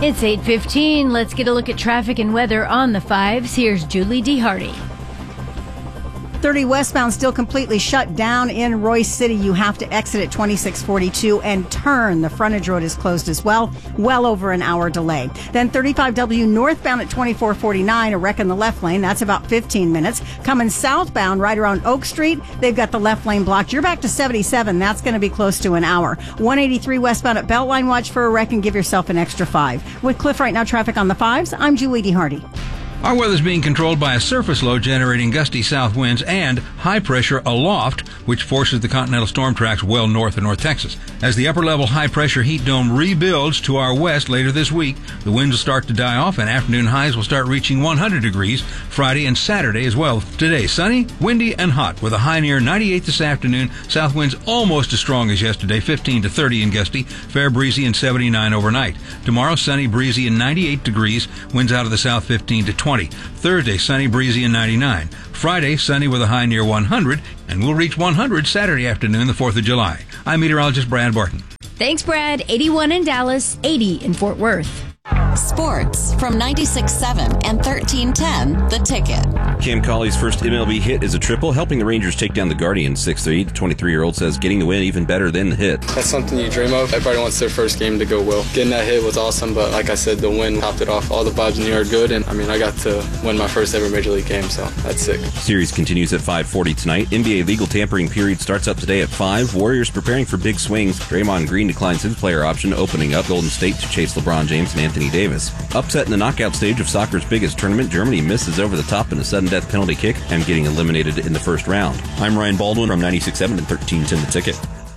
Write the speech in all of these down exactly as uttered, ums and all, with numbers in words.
It's eight fifteen. Let's get a look at traffic and weather on the fives. Here's Julie D. Hardy. thirty westbound still completely shut down in Royce City. You have to exit at twenty-six forty-two and turn. The frontage road is closed as well. Well over an hour delay. Then thirty-five W northbound at twenty-four forty-nine. A wreck in the left lane. That's about fifteen minutes. Coming southbound right around Oak Street, they've got the left lane blocked. You're back to seventy-seven. That's going to be close to an hour. one eighty-three westbound at Beltline. Watch for a wreck and give yourself an extra five. With Cliff Right Now traffic on the fives, I'm Julie D. Hardy. Our weather's being controlled by a surface low generating gusty south winds and high pressure aloft, which forces the continental storm tracks well north of North Texas. As the upper-level high-pressure heat dome rebuilds to our west later this week, the winds will start to die off and afternoon highs will start reaching one hundred degrees Friday and Saturday as well. Today, sunny, windy, and hot with a high near ninety-eight this afternoon. South winds almost as strong as yesterday, fifteen to thirty in gusty, fair breezy and seventy-nine overnight. Tomorrow, sunny, breezy, and ninety-eight degrees, winds out of the south fifteen to twenty. Thursday, sunny, breezy, and ninety-nine. Friday, sunny with a high near one hundred, and we'll reach one hundred Saturday afternoon, the fourth of July. I'm meteorologist Brad Barton. Thanks, Brad. eighty-one in Dallas, eighty in Fort Worth. Sports from ninety-six point seven and thirteen ten The Ticket. Cam Colley's first M L B hit is a triple, helping the Rangers take down the Guardians six three. The twenty-three-year-old says getting the win even better than the hit. That's something you dream of. Everybody wants their first game to go well. Getting that hit was awesome, but like I said, the win topped it off. All the vibes in the yard good, and I mean, I got to win my first ever Major League game, so that's sick. Series continues at five forty tonight. N B A legal tampering period starts up today at five. Warriors preparing for big swings. Draymond Green declines his player option, opening up Golden State to chase LeBron James and Anthony Davis. Upset in the knockout stage of soccer's biggest tournament, Germany misses over the top in a sudden death penalty kick and getting eliminated in the first round. I'm Ryan Baldwin from ninety-six point seven and thirteen ten The Ticket.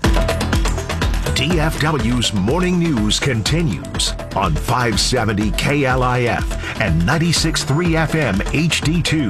D F W's Morning News continues on five seventy K L I F and ninety-six point three F M H D two.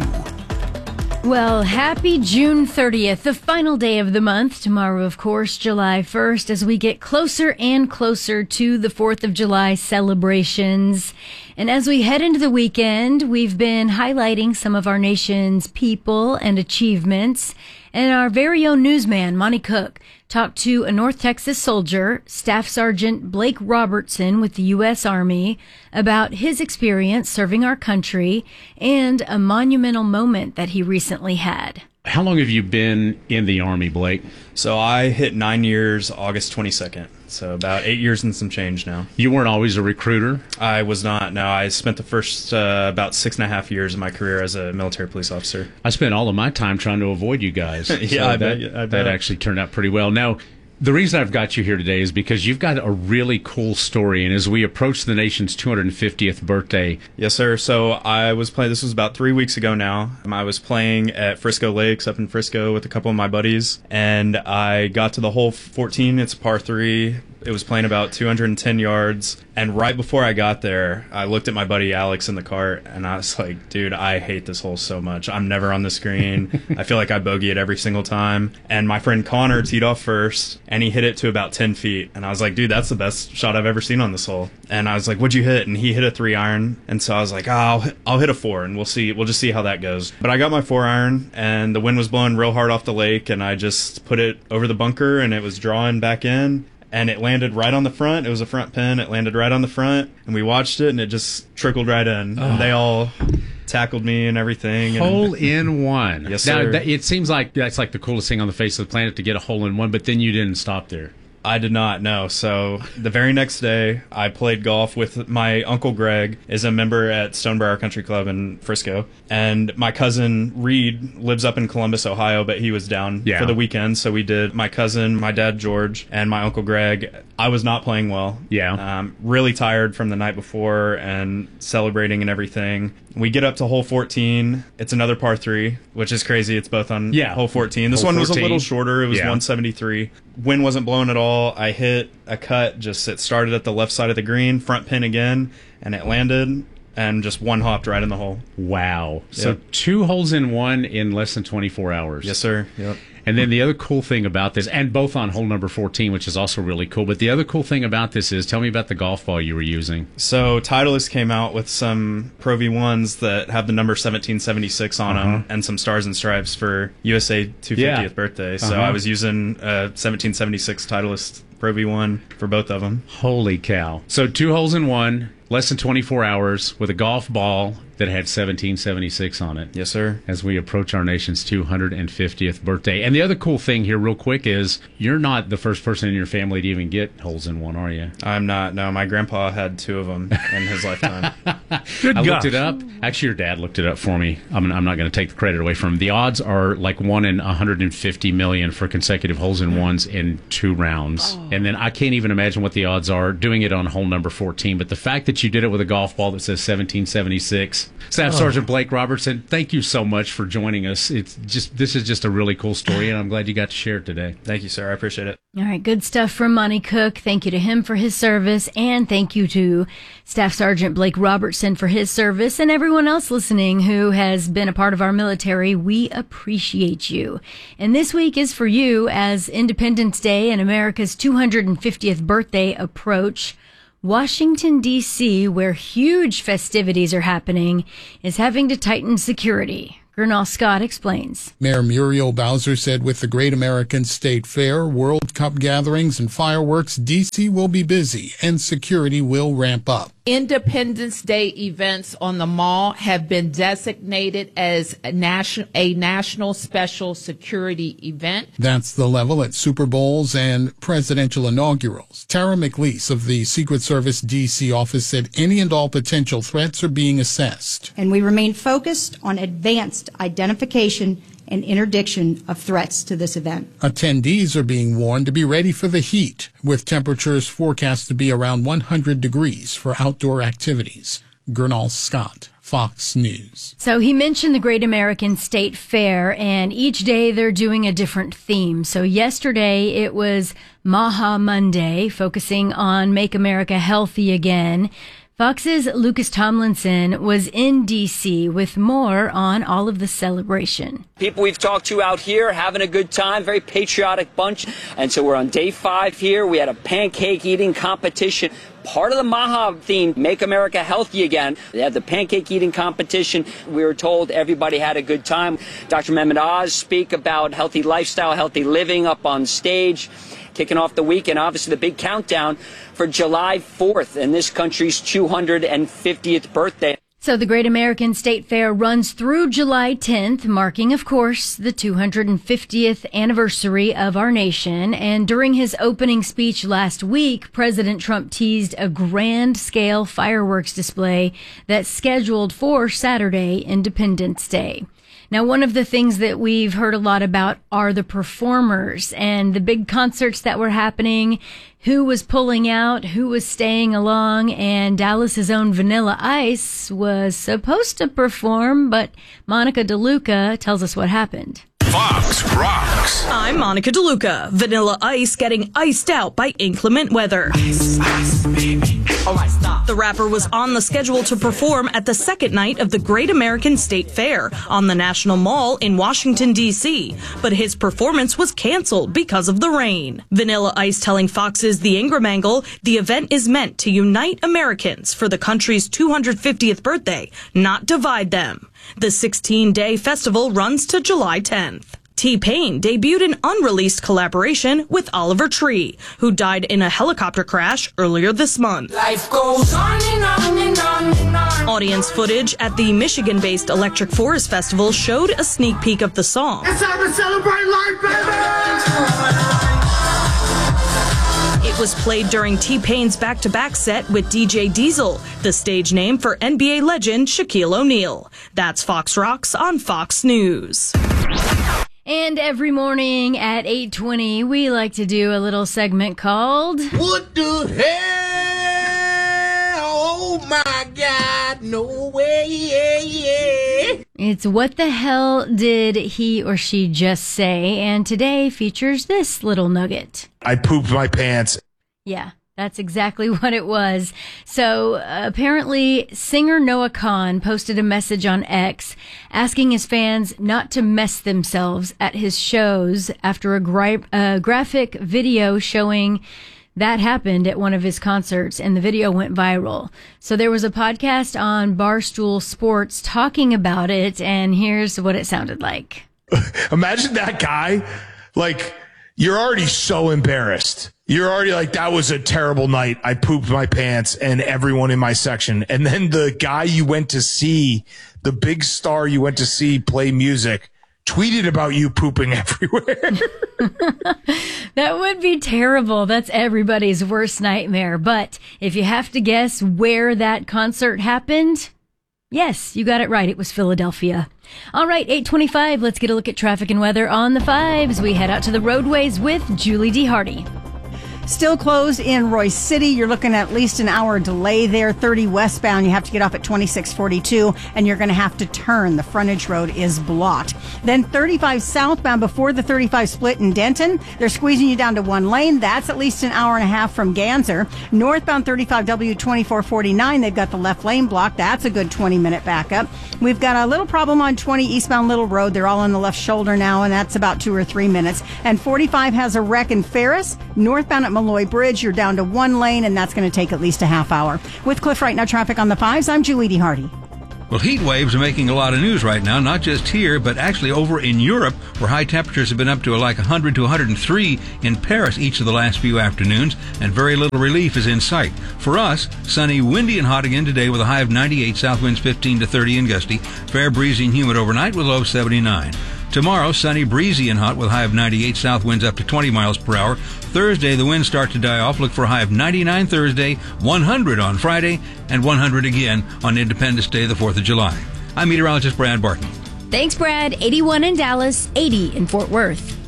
Well, happy June thirtieth, the final day of the month. Tomorrow, of course, July first, as we get closer and closer to the fourth of July celebrations. And as we head into the weekend, we've been highlighting some of our nation's people and achievements. And our very own newsman, Monty Cook, talked to a North Texas soldier, Staff Sergeant Blake Robertson with the U S Army, about his experience serving our country and a monumental moment that he recently had. How long have you been in the Army, Blake? So I hit nine years August twenty-second. So about eight years and some change now. You weren't always a recruiter? I was not. No, I spent the first uh, about six and a half years of my career as a military police officer. I spent all of my time trying to avoid you guys. yeah, so I, that, bet, I bet. That actually turned out pretty well. Now, the reason I've got you here today is because you've got a really cool story, and as we approach the nation's two hundred fiftieth birthday... Yes, sir. So I was playing, this was about three weeks ago now. I was playing at Frisco Lakes up in Frisco with a couple of my buddies, and I got to the hole fourteen. It's a par three. It was playing about two hundred ten yards, and right before I got there, I looked at my buddy Alex in the cart, and I was like, dude, I hate this hole so much. I'm never on the screen. I feel like I bogey it every single time. And my friend Connor teed off first, and he hit it to about ten feet. And I was like, dude, that's the best shot I've ever seen on this hole. And I was like, what'd you hit? And he hit a three iron. And so I was like, oh, I'll, hit, I'll hit a four, and we'll see. We'll just see how that goes. But I got my four iron, and the wind was blowing real hard off the lake, and I just put it over the bunker, and it was drawing back in. And it landed right on the front. It was a front pin. It landed right on the front. And we watched it, and it just trickled right in. Oh. And they all tackled me and everything. Hole and, in one. Yes, sir. Now, that, it seems like that's like the coolest thing on the face of the planet to get a hole in one, but then you didn't stop there. I did not, no. So the very next day, I played golf with my Uncle Greg, is a member at Stonebriar Country Club in Frisco. And my cousin Reed lives up in Columbus, Ohio, but he was down yeah. for the weekend. So we did my cousin, my dad George, and my Uncle Greg. I was not playing well. Yeah. Um, really tired from the night before and celebrating and everything. We get up to hole fourteen. It's another par three, which is crazy. It's both on yeah. hole fourteen. This hole one was fourteen. a little shorter. It was yeah. one seventy-three. Wind wasn't blowing at all. I hit a cut. Just it started at the left side of the green, front pin again, and it landed and just one hopped right in the hole. Wow. Yep. So two holes in one in less than twenty-four hours. Yes, sir. Yep. And then the other cool thing about this, and both on hole number fourteen, which is also really cool, but the other cool thing about this is, tell me about the golf ball you were using. So Titleist came out with some Pro V ones that have the number seventeen seventy-six on uh-huh. them and some stars and stripes for U S A two hundred fiftieth yeah. birthday. So uh-huh. I was using a seventeen seventy-six Titleist Pro V one for both of them. Holy cow. So two holes in one. less than twenty-four hours with a golf ball that had seventeen seventy-six on it. Yes, sir. As we approach our nation's two hundred fiftieth birthday. And the other cool thing here, real quick, is you're not the first person in your family to even get holes in one, are you? I'm not. No, my grandpa had two of them in his lifetime. Good I gosh. looked it up. Actually, your dad looked it up for me. I'm, I'm not going to take the credit away from him. The odds are like one in one hundred fifty million for consecutive holes in ones in two rounds. Oh. And then I can't even imagine what the odds are doing it on hole number fourteen. But the fact that you did it with a golf ball that says seventeen seventy-six. Staff oh. Sergeant Blake Robertson, thank you so much for joining us. It's just this is just a really cool story, and I'm glad you got to share it today. Thank you, sir. I appreciate it. All right, good stuff from Monty Cook. Thank you to him for his service, and thank you to Staff Sergeant Blake Robertson for his service, and everyone else listening who has been a part of our military. We appreciate you. And this week is for you as Independence Day and America's two hundred fiftieth birthday approach. Washington, D C, where huge festivities are happening, is having to tighten security. Gernal Scott explains. Mayor Muriel Bowser said with the Great American State Fair, World Cup gatherings, and fireworks, D C will be busy and security will ramp up. Independence Day events on the mall have been designated as a national, a national special security event. That's the level at Super Bowls and presidential inaugurals. Tara McLeese of the Secret Service D C office said any and all potential threats are being assessed. And we remain focused on advanced identification and interdiction of threats to this event. Attendees are being warned to be ready for the heat, with temperatures forecast to be around one hundred degrees for outdoor activities. Gernal Scott, Fox News. So he mentioned the Great American State Fair, and each day they're doing a different theme. So yesterday it was Maha Monday, focusing on Make America Healthy Again. Fox's Lucas Tomlinson was in D C with more on all of the celebration. People we've talked to out here having a good time, very patriotic bunch. And so we're on day five here. We had a pancake eating competition. Part of the Maha theme, Make America Healthy Again. They had the pancake eating competition. We were told everybody had a good time. Doctor Mehmet Oz speak about healthy lifestyle, healthy living up on stage. Kicking off the weekend, obviously the big countdown for July fourth and this country's two hundred fiftieth birthday. So the Great American State Fair runs through July tenth, marking, of course, the two hundred fiftieth anniversary of our nation. And during his opening speech last week, President Trump teased a grand-scale fireworks display that's scheduled for Saturday, Independence Day. Now, one of the things that we've heard a lot about are the performers and the big concerts that were happening, who was pulling out, who was staying along, and Dallas's own Vanilla Ice was supposed to perform, but Monica DeLuca tells us what happened. Fox Rocks. I'm Monica DeLuca. Vanilla Ice getting iced out by inclement weather. Ice, ice, baby. Oh my, stop. The rapper was on the schedule to perform at the second night of the Great American State Fair on the National Mall in Washington, D C, but his performance was canceled because of the rain. Vanilla Ice telling Fox's The Ingram Angle the event is meant to unite Americans for the country's two hundred fiftieth birthday, not divide them. The sixteen-day festival runs to July tenth. T-Pain debuted an unreleased collaboration with Oliver Tree, who died in a helicopter crash earlier this month. Life goes on and on and on and on. Audience footage at the Michigan-based Electric Forest Festival showed a sneak peek of the song. It's time to celebrate life, baby! It was played during T-Pain's back-to-back set with D J Diesel, the stage name for N B A legend Shaquille O'Neal. That's Fox Rocks on Fox News. And every morning at eight twenty, we like to do a little segment called What the hell? Oh my God, no way, yeah, yeah. It's What the Hell Did He or She Just Say? And today features this little nugget. I pooped my pants. Yeah, that's exactly what it was. So uh, apparently singer Noah Kahan posted a message on X asking his fans not to mess themselves at his shows after a, gra- a graphic video showing that happened at one of his concerts, and the video went viral. So there was a podcast on Barstool Sports talking about it, and here's what it sounded like. Imagine that guy, like, you're already so embarrassed. You're already like, that was a terrible night. I pooped my pants and everyone in my section. And then the guy you went to see, the big star you went to see play music, tweeted about you pooping everywhere. That would be terrible. That's everybody's worst nightmare. But if you have to guess where that concert happened, yes, you got it right. It was Philadelphia. All right, eight twenty-five. Let's get a look at traffic and weather on the fives. We head out to the roadways with Julie D. Hardy. Still closed in Royce City. You're looking at least an hour delay there. thirty westbound, you have to get off at twenty-six forty-two, and you're going to have to turn. The frontage road is blocked. Then thirty-five southbound before the thirty-five split in Denton, they're squeezing you down to one lane. That's at least an hour and a half from Ganser. Northbound thirty-five W twenty-four forty-nine, they've got the left lane blocked. That's a good twenty minute backup. We've got a little problem on twenty eastbound Little Road. They're all on the left shoulder now, and that's about two or three minutes. And forty-five has a wreck in Ferris. Northbound at Malloy Bridge, you're down to one lane, and that's going to take at least a half hour. With Cliff Right Now traffic on the fives, I'm Julie D. Hardy. Well, heat waves are making a lot of news right now, not just here, but actually over in Europe, where high temperatures have been up to like one hundred to one hundred three in Paris each of the last few afternoons, and very little relief is in sight. For us, sunny, windy, and hot again today with a high of ninety-eight, south winds fifteen to thirty and gusty, fair, breezy, and humid overnight with a low of seventy-nine. Tomorrow, sunny, breezy, and hot with a high of ninety-eight, south winds up to twenty miles per hour. Thursday, the winds start to die off. Look for a high of ninety-nine Thursday, one hundred on Friday, and one hundred again on Independence Day, the fourth of July. I'm meteorologist Brad Barton. Thanks, Brad. eighty-one in Dallas, eighty in Fort Worth.